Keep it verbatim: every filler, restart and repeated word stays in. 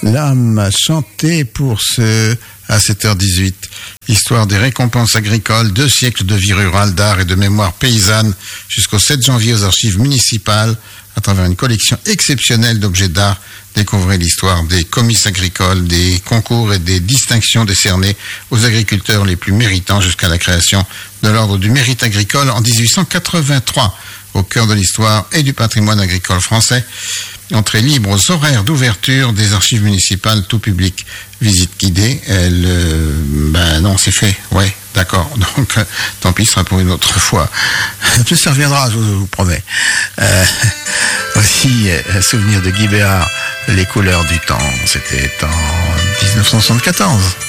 L'âme chantée pour ce, à sept heures dix-huit. Histoire des récompenses agricoles, deux siècles de vie rurale, d'art et de mémoire paysanne, jusqu'au sept janvier aux archives municipales, à travers une collection exceptionnelle d'objets d'art. Découvrez l'histoire des comices agricoles, des concours et des distinctions décernées aux agriculteurs les plus méritants jusqu'à la création de l'ordre du mérite agricole en dix-huit cent quatre-vingt-trois, au cœur de l'histoire et du patrimoine agricole français. Entrée libre aux horaires d'ouverture des archives municipales, tout public. Visite guidée, elle... Euh, ben non, c'est fait, ouais, d'accord. Donc, euh, tant pis, ce sera pour une autre fois. Tout ça reviendra, je vous, je vous promets. Euh, aussi, euh, souvenir de Guy Béard, Les couleurs du temps, c'était en dix-neuf cent soixante-quatorze.